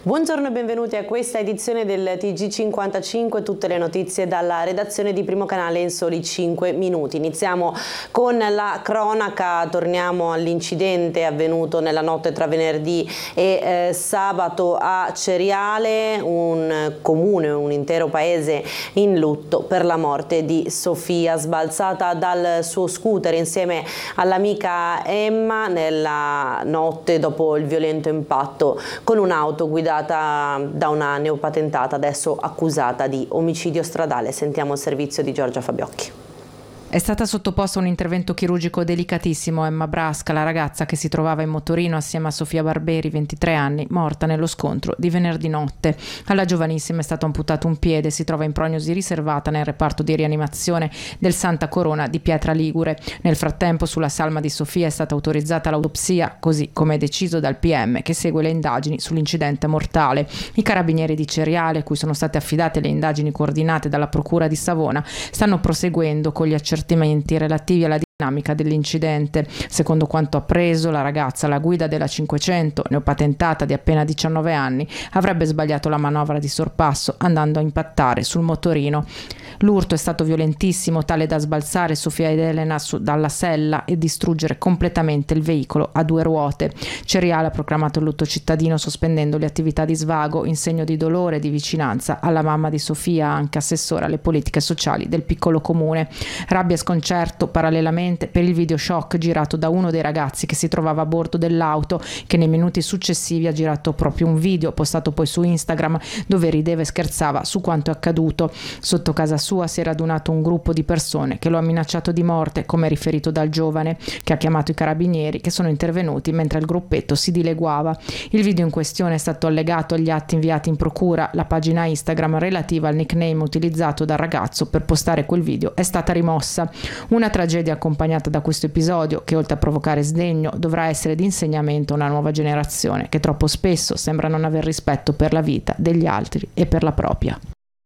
Buongiorno e benvenuti a questa edizione del TG55, tutte le notizie dalla redazione di Primo Canale in soli 5 minuti. Iniziamo con la cronaca, torniamo all'incidente avvenuto nella notte tra venerdì e sabato a Ceriale, un comune, un intero paese in lutto per la morte di Sofia, sbalzata dal suo scooter insieme all'amica Emma nella notte dopo il violento impatto con un'auto guidata da una neopatentata, adesso accusata di omicidio stradale. Sentiamo il servizio di Giorgia Fabiocchi. È stata sottoposta a un intervento chirurgico delicatissimo Emma Brasca, la ragazza che si trovava in motorino assieme a Sofia Barberi, 23 anni, morta nello scontro di venerdì notte. Alla giovanissima è stato amputato un piede, si trova in prognosi riservata nel reparto di rianimazione del Santa Corona di Pietra Ligure. Nel frattempo sulla salma di Sofia è stata autorizzata l'autopsia, così come deciso dal PM che segue le indagini sull'incidente mortale. I carabinieri di Ceriale, cui sono state affidate le indagini coordinate dalla Procura di Savona, stanno proseguendo con gli accertamenti relativi alla dinamica dell'incidente. Secondo quanto appreso, la ragazza alla guida della 500, neopatentata di appena 19 anni, avrebbe sbagliato la manovra di sorpasso andando a impattare sul motorino. L'urto è stato violentissimo, tale da sbalzare Sofia ed Elena dalla sella e distruggere completamente il veicolo a 2 ruote. Ceriale ha proclamato il lutto cittadino sospendendo le attività di svago in segno di dolore e di vicinanza alla mamma di Sofia, anche assessora alle politiche sociali del piccolo comune. Rabbia e sconcerto parallelamente per il video shock girato da uno dei ragazzi che si trovava a bordo dell'auto, che nei minuti successivi ha girato proprio un video postato poi su Instagram dove rideva e scherzava su quanto è accaduto. Sotto casa sua si è radunato un gruppo di persone che lo ha minacciato di morte, come riferito dal giovane, che ha chiamato i carabinieri, che sono intervenuti mentre il gruppetto si dileguava. Il video in questione è stato allegato agli atti inviati in procura. La pagina Instagram relativa al nickname utilizzato dal ragazzo per postare quel video è stata rimossa. Una tragedia accompagnata da questo episodio che, oltre a provocare sdegno, dovrà essere di insegnamento a una nuova generazione che troppo spesso sembra non aver rispetto per la vita degli altri e per la propria.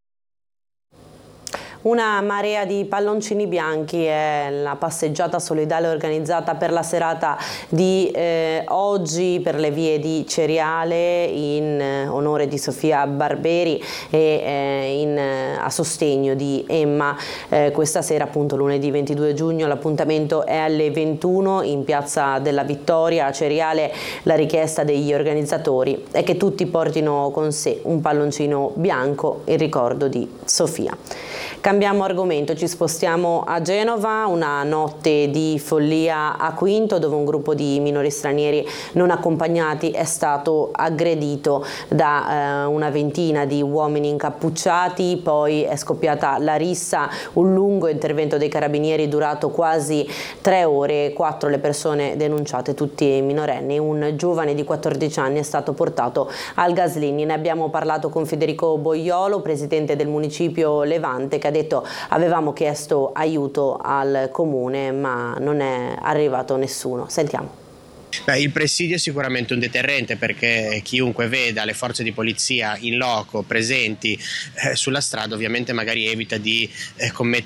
Una marea di palloncini bianchi è la passeggiata solidale organizzata per la serata di oggi per le vie di Ceriale in onore di Sofia Barberi e a sostegno di Emma. Questa sera, appunto lunedì 22 giugno, l'appuntamento è alle 21 in Piazza della Vittoria a Ceriale. La richiesta degli organizzatori è che tutti portino con sé un palloncino bianco in ricordo di Sofia. Cambiamo argomento, ci spostiamo a Genova, una notte di follia a Quinto dove un gruppo di minori stranieri non accompagnati è stato aggredito da una ventina di uomini incappucciati, poi è scoppiata la rissa, un lungo intervento dei carabinieri durato quasi 3 ore, 4 le persone denunciate, tutti minorenni, un giovane di 14 anni è stato portato al Gaslini. Ne abbiamo parlato con Federico Boiolo, presidente del municipio Levante, che ha detto: avevamo chiesto aiuto al comune ma non è arrivato nessuno. Sentiamo. Il presidio è sicuramente un deterrente, perché chiunque veda le forze di polizia in loco presenti sulla strada ovviamente magari evita di commettere